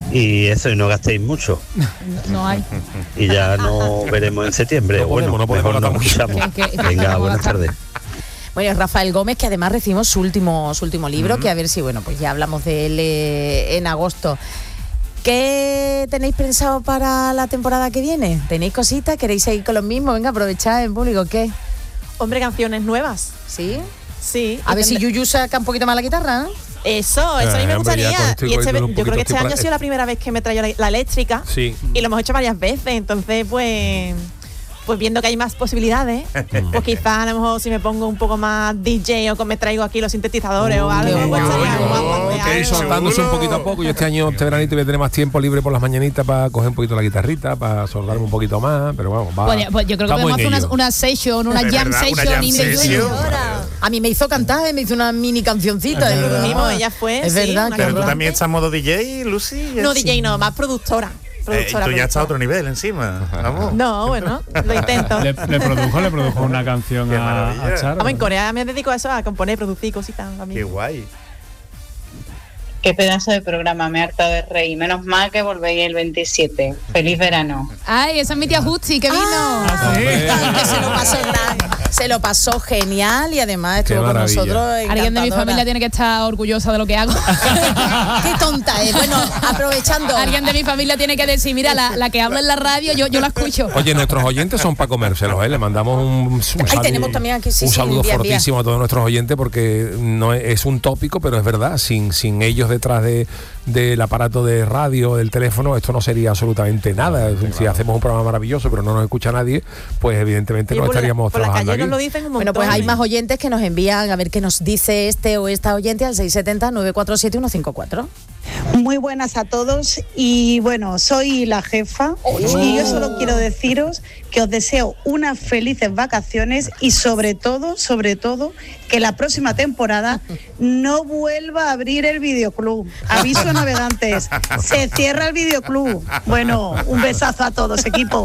Y eso, y no gastéis mucho. No hay. Y ya nos veremos en septiembre. No podemos mejor nos escuchamos. Venga, buenas tardes. Bueno, Rafael Gómez, que además recibimos su último libro, que a ver si, bueno, pues ya hablamos de él en agosto. ¿Qué tenéis pensado para la temporada que viene? ¿Tenéis cositas? ¿Queréis seguir con los mismos? Venga, aprovechad en público, ¿qué? Hombre, canciones nuevas. ¿Sí? Sí. A ver si Yuyu saca un poquito más la guitarra, ¿no? Eso a mí me gustaría. Y yo creo que este año ha sido la primera vez que me traigo la eléctrica. Sí. Y lo hemos hecho varias veces, entonces pues viendo que hay más posibilidades, pues quizás a lo mejor si me pongo un poco más DJ o me traigo aquí los sintetizadores o algo, pues estaría guapo. Que ir soltándose un poquito a poco. Yo este año, este veranito, voy a tener más tiempo libre por las mañanitas para coger un poquito la guitarrita, para soldarme un poquito más, pero vamos, va. Pues yo creo que podemos hacer una session, una jam session. A mí me hizo cantar, me hizo una mini cancioncita. Ella fue. Es verdad. Pero tú también estás modo DJ, Lucy. No, DJ no, más productora. Tú ya estás a otro nivel encima. Vamos. No, bueno, lo intento. Le produjo una canción a Charo. Vamos, en Corea me dedico a eso, a componer, producir cositas. Qué guay. Qué pedazo de programa, me he hartado de reír. Menos mal que volvéis el 27. Feliz verano. Ay, esa es mi tía Jutsi, que vino. Se lo pasó genial y además estuvo con nosotros. Alguien de mi familia tiene que estar orgullosa de lo que hago. Qué tonta es. Bueno, aprovechando. Alguien de mi familia tiene que decir, mira, la que habla en la radio, yo la escucho. Oye, nuestros oyentes son para comérselos, ¿eh? Le mandamos un saludo, tenemos también aquí, un saludo fortísimo a todos nuestros oyentes, porque no es un tópico, pero es verdad, sin ellos detrás del aparato de radio, del teléfono, esto no sería absolutamente nada. Si hacemos un programa maravilloso pero no nos escucha nadie, pues evidentemente no estaríamos trabajando aquí. Nos lo dicen un montón. Bueno, pues hay más oyentes que nos envían a ver qué nos dice este o esta oyente al 670-947-154. Muy buenas a todos y bueno, soy la jefa y yo solo quiero deciros que os deseo unas felices vacaciones y sobre todo que la próxima temporada no vuelva a abrir el videoclub. Aviso a navegantes, se cierra el videoclub. Bueno, un besazo a todos, equipo.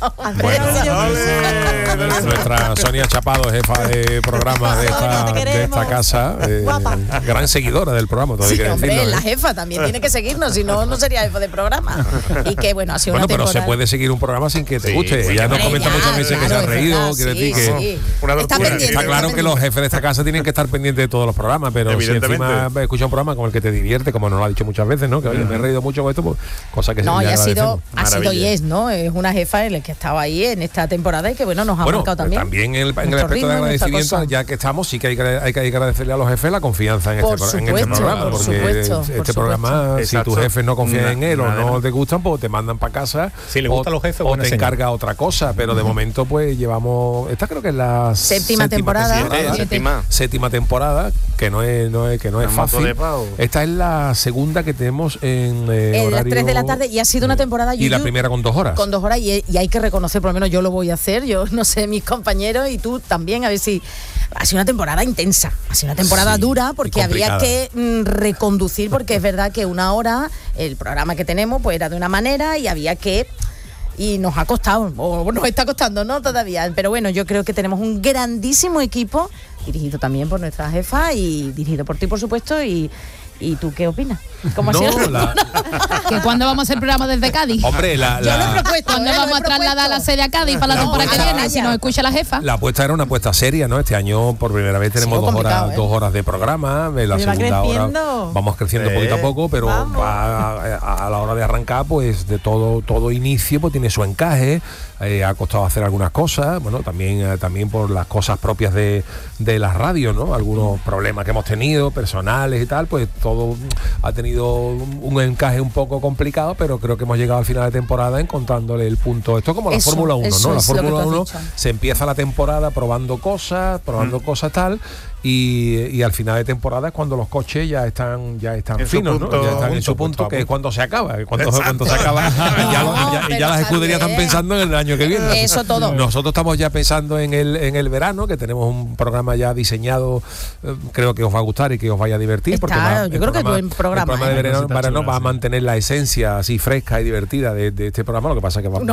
Nuestra Sonia Chapado, jefa de programa de esta casa, gran seguidora del programa, todo hay que decirlo. Hombre, la jefa también tiene que seguirnos, si no, no sería jefa de programa. Y que bueno, ha sido una temporada. Pero se puede seguir un programa sin que te guste. Ella nos comenta muchas veces que se ha reído, quiere decir que está claro que los jefes de esta casa tienen que estar pendientes de todos los programas, pero si encima escucha un programa como el que te divierte, como nos lo ha dicho muchas veces, ¿no? Que oye, me he reído mucho con esto, pues cosa que no, y ha sido y es, ¿no? Es una jefa el que estaba ahí en esta temporada y que bueno, nos ha marcado también. También en el aspecto de agradecimiento, ya que estamos, sí que hay que agradecerle a los jefes la confianza en este programa, porque este programa, si tus jefes no confían en él o no te gustan, pues te mandan para casa. Si le gustan los jefes, o te encarga otra cosa, pero de momento pues llevamos, esta creo que es la séptima temporada, temporada, que no es fácil. Esta es la segunda que tenemos en las 3 de la tarde y ha sido una temporada y la primera con 2 horas. Con 2 horas y hay que reconocer, por lo menos yo lo voy a hacer, yo no sé, mis compañeros y tú también, a ver si ha sido una temporada intensa, ha sido una temporada dura porque había que reconducir, porque es verdad que una hora el programa que tenemos pues era de una manera y había que y nos ha costado, o nos está costando, ¿no? Todavía, pero bueno, yo creo que tenemos un grandísimo equipo, dirigido también por nuestra jefa y dirigido por ti, por supuesto, ¿Y tú qué opinas? ¿Cómo ha sido? ¿Que cuándo vamos a hacer el programa desde Cádiz? Hombre, yo lo he propuesto. ¿Cuándo vamos a trasladar la sede a Cádiz para la temporada que viene? Si nos escucha la jefa. La apuesta era una apuesta seria, ¿no? Este año por primera vez tenemos 2 horas de programa. La segunda hora vamos creciendo poquito a poco, pero a la hora de arrancar, pues de todo inicio, pues tiene su encaje. Ha costado hacer algunas cosas, bueno, también por las cosas propias de las radios, ¿no? Algunos problemas que hemos tenido, personales y tal, pues todo ha tenido un encaje un poco complicado, pero creo que hemos llegado al final de temporada encontrándole el punto. Esto es como la Fórmula 1, ¿no? La Fórmula 1 se empieza la temporada probando cosas tal, y al final de temporada es cuando los coches ya están finos, ¿no? Ya están en su punto, que es cuando se acaba. Cuando se acaba, ya las escuderías están pensando en el año que viene. Eso todo. Nosotros estamos ya pensando en el verano, que tenemos un programa ya diseñado, creo que os va a gustar y que os vaya a divertir. Porque yo creo que es buen programa. El programa de verano va a mantener la esencia así fresca y divertida de este programa. Lo que pasa es que vamos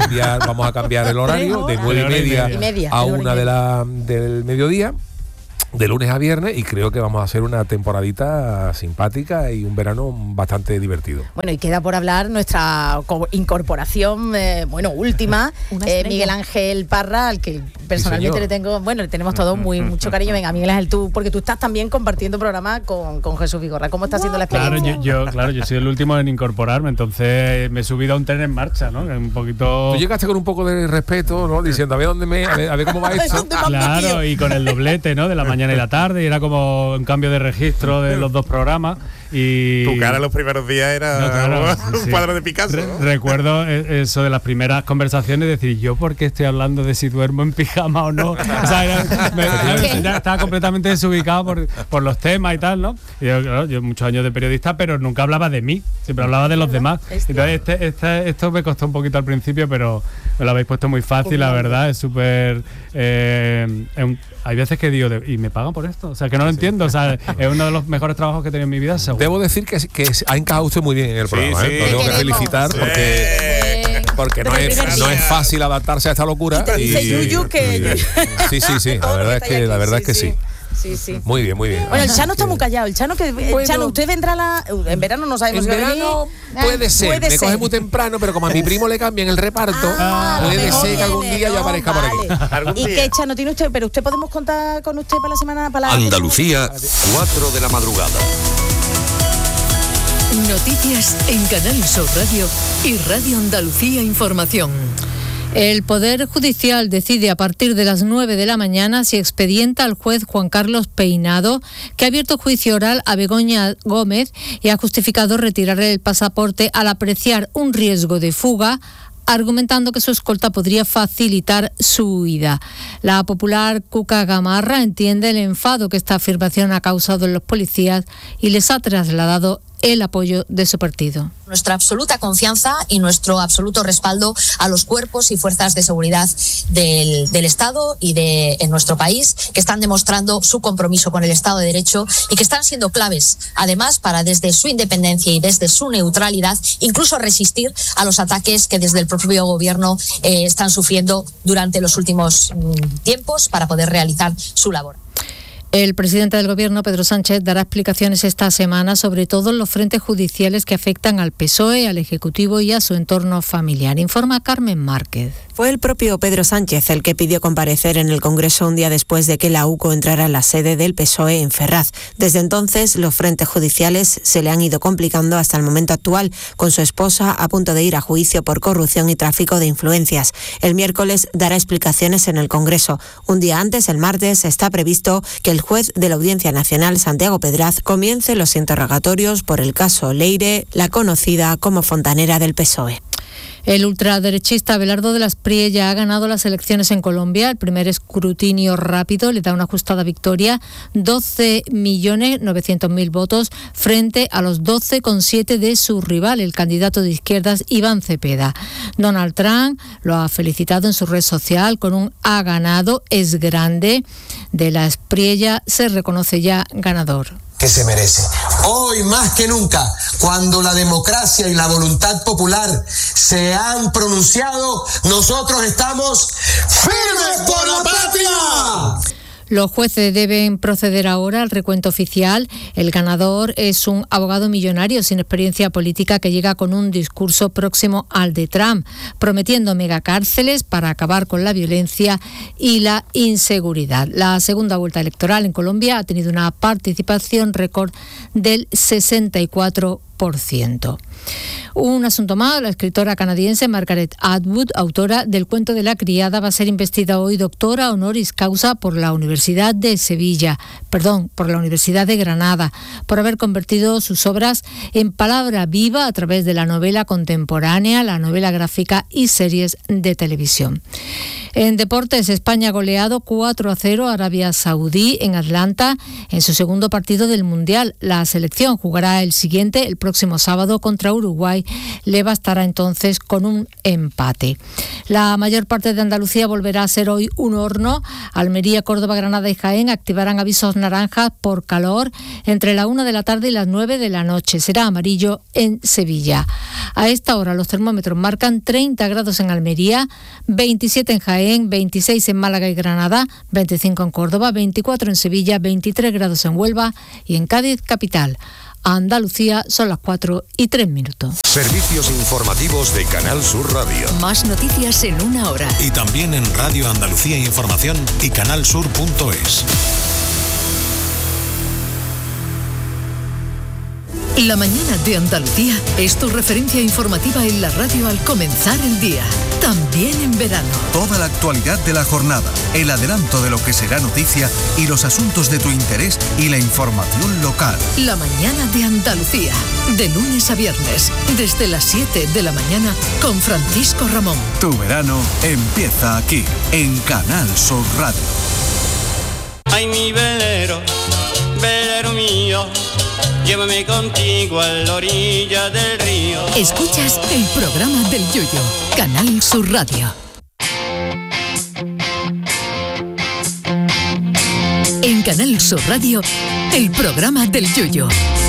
a cambiar el horario de 9:30 a 1 del mediodía. de lunes a viernes, y creo que vamos a hacer una temporadita simpática y un verano bastante divertido. Bueno, y queda por hablar nuestra incorporación, última, Miguel Ángel Parra, al que personalmente le tenemos todos mucho cariño. Venga, Miguel Ángel, tú, porque tú estás también compartiendo programa con Jesús Vigorra. ¿Cómo está siendo la experiencia? Claro, yo soy el último en incorporarme, entonces me he subido a un tren en marcha, ¿no? Un poquito... Tú llegaste con un poco de respeto, ¿no? Diciendo, a ver cómo va esto. Claro, y con el doblete, ¿no? De la mañana y la tarde, y era como un cambio de registro de los dos programas. Y tu cara los primeros días era un cuadro de Picasso, ¿no? Recuerdo eso de las primeras conversaciones, decir, ¿yo por qué estoy hablando de si duermo en pijama o no? O sea, estaba completamente desubicado por los temas y tal, ¿no? Y yo muchos años de periodista, pero nunca hablaba de mí, siempre hablaba de los demás. Entonces esto me costó un poquito al principio, pero me lo habéis puesto muy fácil, la verdad, es súper... hay veces que digo, ¿y me pagan por esto? O sea, que no lo entiendo. O sea, es uno de los mejores trabajos que he tenido en mi vida, seguro. Debo decir que ha encajado usted muy bien en el programa. Lo tengo que felicitar porque no es fácil adaptarse a esta locura. Y te dice Yuyu que... Sí, la verdad es que sí. Sí. Muy bien. Bueno, el Chano está muy callado. El Chano, usted vendrá en verano, no sabemos. En verano puede ser. Me coge muy temprano, pero como a mi primo le cambian el reparto, puede ser que algún día yo aparezca por aquí. ¿Y qué, Chano, tiene usted? Pero usted podemos contar con usted para la semana. Andalucía, 4 de la madrugada. Noticias en Canal Sur Radio y Radio Andalucía Información. El Poder Judicial decide a partir de las 9 de la mañana si expedienta al juez Juan Carlos Peinado, que ha abierto juicio oral a Begoña Gómez y ha justificado retirarle el pasaporte al apreciar un riesgo de fuga, argumentando que su escolta podría facilitar su huida. La popular Cuca Gamarra entiende el enfado que esta afirmación ha causado en los policías y les ha trasladado el apoyo de su partido. Nuestra absoluta confianza y nuestro absoluto respaldo a los cuerpos y fuerzas de seguridad del Estado y en nuestro país, que están demostrando su compromiso con el Estado de Derecho y que están siendo claves, además, para desde su independencia y desde su neutralidad, incluso resistir a los ataques que desde el propio gobierno están sufriendo durante los últimos tiempos para poder realizar su labor. El presidente del Gobierno, Pedro Sánchez, dará explicaciones esta semana sobre todos los frentes judiciales que afectan al PSOE, al Ejecutivo y a su entorno familiar. Informa Carmen Márquez. Fue el propio Pedro Sánchez el que pidió comparecer en el Congreso un día después de que la UCO entrara en la sede del PSOE en Ferraz. Desde entonces, los frentes judiciales se le han ido complicando hasta el momento actual, con su esposa a punto de ir a juicio por corrupción y tráfico de influencias. El miércoles dará explicaciones en el Congreso. Un día antes, el martes, está previsto que el juez de la Audiencia Nacional, Santiago Pedraz, comience los interrogatorios por el caso Leire, la conocida como fontanera del PSOE. El ultraderechista Abelardo de las Priella ha ganado las elecciones en Colombia. El primer escrutinio rápido le da una ajustada victoria, 12.900.000 votos frente a los 12,7 de su rival, el candidato de izquierdas Iván Cepeda. Donald Trump lo ha felicitado en su red social con un "ha ganado, es grande". De las Priella se reconoce ya ganador. Que se merece. Hoy más que nunca, cuando la democracia y la voluntad popular se han pronunciado, nosotros estamos firmes por la patria. Los jueces deben proceder ahora al recuento oficial. El ganador es un abogado millonario sin experiencia política que llega con un discurso próximo al de Trump, prometiendo megacárceles para acabar con la violencia y la inseguridad. La segunda vuelta electoral en Colombia ha tenido una participación récord del 64%. Un asunto más, la escritora canadiense Margaret Atwood, autora del cuento de la criada, va a ser investida hoy doctora honoris causa por la Universidad de Granada, por haber convertido sus obras en palabra viva a través de la novela contemporánea, la novela gráfica y series de televisión. En deportes, España ha goleado 4-0 a Arabia Saudí en Atlanta en su segundo partido del Mundial. La selección jugará el próximo sábado contra Uruguay tarde le bastará entonces con un empate. La mayor parte de Andalucía volverá a ser hoy un horno. Almería, Córdoba, Granada y Jaén activarán avisos naranjas por calor entre la 1 de la tarde y las 9 de la noche. Será amarillo en Sevilla. A esta hora los termómetros marcan 30 grados en Almería, 27 en Jaén, 26 en Málaga y Granada, 25 en Córdoba, 24 en Sevilla, 23 grados en Huelva y en Cádiz capital. A Andalucía son las 4:03. Servicios informativos de Canal Sur Radio. Más noticias en una hora. Y también en Radio Andalucía Información y canalsur.es. La mañana de Andalucía es tu referencia informativa en la radio al comenzar el día, también en verano. Toda la actualidad de la jornada, el adelanto de lo que será noticia y los asuntos de tu interés y la información local. La mañana de Andalucía, de lunes a viernes, desde las 7 de la mañana con Francisco Ramón. Tu verano empieza aquí, en Canal Sur Radio. Ay, mi velero, velero mío, llévame contigo a la orilla del río. Escuchas el programa del Yoyo, Canal Sur Radio. En Canal Sur Radio, el programa del Yoyo.